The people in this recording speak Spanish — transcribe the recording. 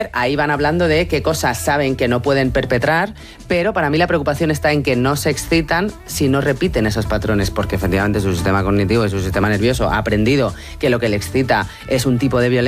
Ahí van hablando de qué cosas saben que no pueden perpetrar, pero para mí la preocupación está en que no se excitan si no repiten esos patrones, porque efectivamente su sistema cognitivo y su sistema nervioso ha aprendido que lo que le excita es un tipo de violencia